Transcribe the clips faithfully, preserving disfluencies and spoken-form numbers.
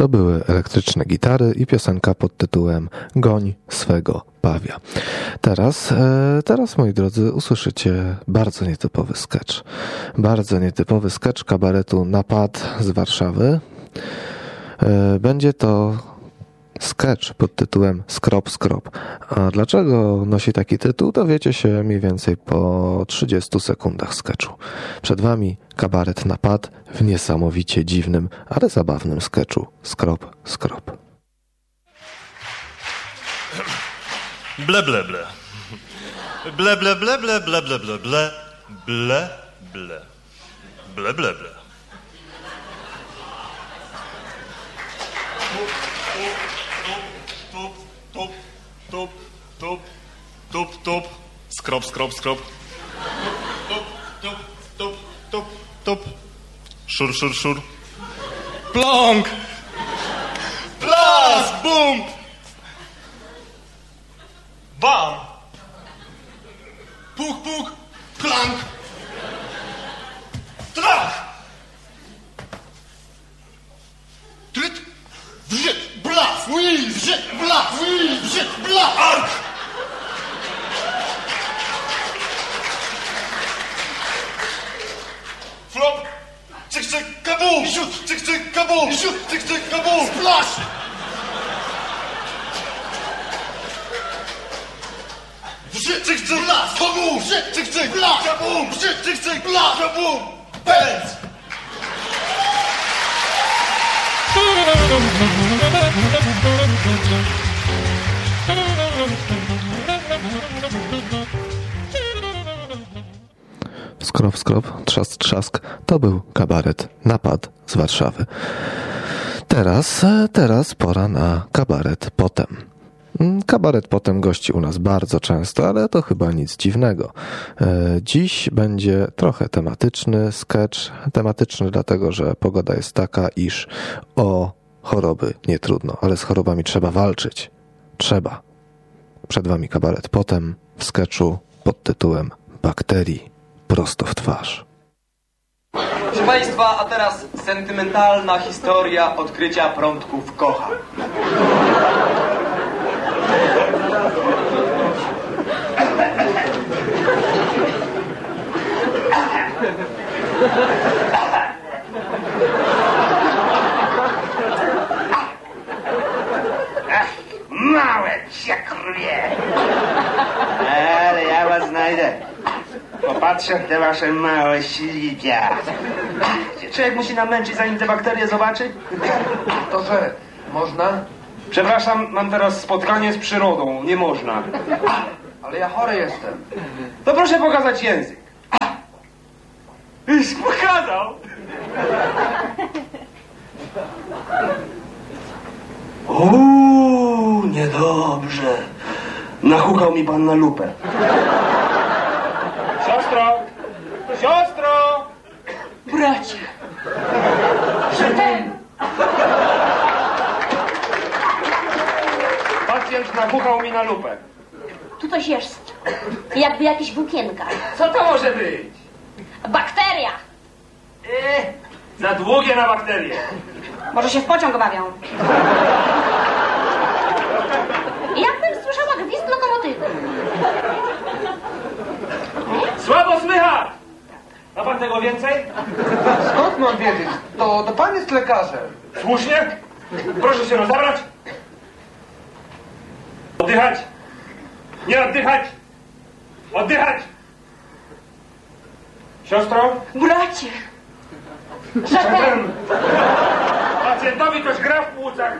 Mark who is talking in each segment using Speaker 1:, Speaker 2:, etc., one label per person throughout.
Speaker 1: To były elektryczne gitary i piosenka pod tytułem Goń swego pawia. Teraz, teraz, moi drodzy, usłyszycie bardzo nietypowy sketch. Bardzo nietypowy sketch kabaretu Napad z Warszawy. Będzie to sketch pod tytułem Skrop, skrop. A dlaczego nosi taki tytuł, dowiecie się mniej więcej po trzydziestu sekundach sketchu. Przed wami kabaret Napad w niesamowicie dziwnym, ale zabawnym sketchu. Skrop, skrop.
Speaker 2: Ble, ble, ble. Ble, ble, ble, ble, ble, ble, ble, ble. Ble, ble. Ble, ble, ble. Tup, tup, tup, tup, tup, tup. Skrop, skrop, skrop. Tup, tup, tup, tup, tup. Szur, szur, szur. Plonk! Plas! Bum! Bam! Puk, puk! Plank! Trach! Tryt! Wrzyt! Blas! Ui! Wrzyt! Blas! Ui! Wrzyt! Blas! Ark! Flop! Cyk, cyk, kabum! Rzut! Cyk, cyk, kabum! Rzut! Cyk, cyk, kabum! Splash! Wrzyt! Cyk, cyk, blas! Kabum! Wrzyt! Cyk, cyk, blas! Kabum! Wrzyt! Cyk, cyk, blas! Kabum! Pędz!
Speaker 1: Skrop, skrop, trzask, trzask. To był kabaret Napad z Warszawy. Teraz, teraz pora na kabaret Potem. Kabaret Potem gości u nas bardzo często, ale to chyba nic dziwnego. Dziś będzie trochę tematyczny sketch. Tematyczny dlatego, że pogoda jest taka, iż o choroby nie trudno, ale z chorobami trzeba walczyć. Trzeba. Przed wami kabaret Potem w sketchu pod tytułem Bakterii prosto w twarz.
Speaker 3: Proszę Państwa, a teraz sentymentalna historia odkrycia prądków Kocha.
Speaker 4: Małe psiakruje! Ale ja was znajdę. Popatrzę w te wasze małe ślipia. Człowiek musi namęczyć, zanim te bakterie zobaczy?
Speaker 5: To, że można?
Speaker 4: Przepraszam, mam teraz spotkanie z przyrodą. Nie można.
Speaker 5: Ale ja chory jestem.
Speaker 4: To proszę pokazać język. Już pokazał. Uuu, niedobrze. Nachukał mi pan na lupę. Siostro! Siostro!
Speaker 6: Bracie! Że ten!
Speaker 4: Pacjent nachukał mi na lupę.
Speaker 6: Tu coś jest. Jakby jakieś włókienka.
Speaker 4: Co to może być?
Speaker 6: Bakteria!
Speaker 4: Eee, za długie na bakterie.
Speaker 6: Może się w pociąg bawią. Jakbym słyszała gwizd lokomotywy.
Speaker 4: Słabo słychać! Ma pan tego więcej?
Speaker 5: Skąd mam wiedzieć? To, to pan jest lekarzem.
Speaker 4: Słusznie? Proszę się rozebrać. Oddychać. Nie oddychać. Oddychać. Siostro?
Speaker 6: Bracie! Że ten!
Speaker 4: Ten. Pacjentowi coś gra w płucach.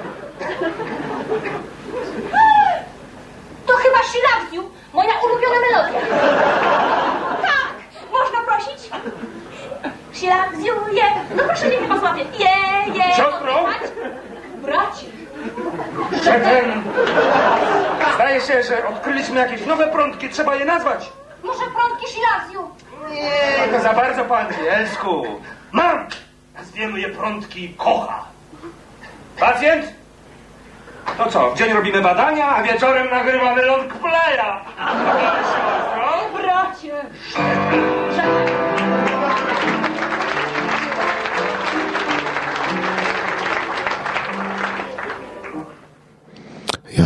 Speaker 6: To chyba She Loves You, moja ulubiona melodia. Tak! Można prosić? She loves you, yeah. No proszę, niech mnie pan złapie. Yeah, yeah.
Speaker 4: Siostro?
Speaker 6: Bracie!
Speaker 4: Że ten. Zdaje się, że odkryliśmy jakieś nowe prądki. Trzeba je nazwać.
Speaker 6: Może prądki She Loves You?
Speaker 4: Nie, to za bardzo pan, Elsku. Mam! Nazwiemy je prądki Kocha. Pacjent? To co, w dzień robimy badania, a wieczorem nagrywamy long playa. Siostro?
Speaker 6: Bracie! Że ten!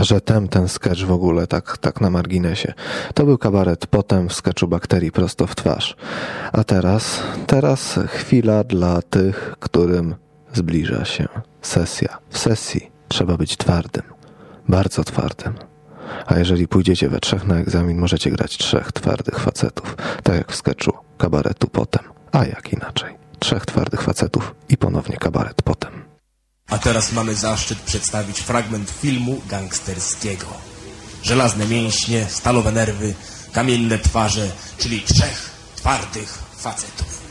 Speaker 1: że tem ten sketch w ogóle, tak, tak na marginesie. To był kabaret potem w sketchu Bakterii prosto w twarz. A teraz, teraz chwila dla tych, którym zbliża się sesja. W sesji trzeba być twardym, bardzo twardym. A jeżeli pójdziecie we trzech na egzamin, możecie grać trzech twardych facetów, tak jak w sketchu kabaretu potem. A jak inaczej? Trzech twardych facetów i ponownie kabaret potem.
Speaker 7: A teraz mamy zaszczyt przedstawić fragment filmu gangsterskiego. Żelazne mięśnie, stalowe nerwy, kamienne twarze, czyli trzech twardych facetów.